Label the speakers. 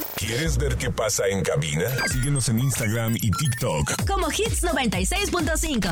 Speaker 1: ¿Quieres ver qué pasa en cabina? Síguenos en Instagram y TikTok
Speaker 2: como Hits 96.5.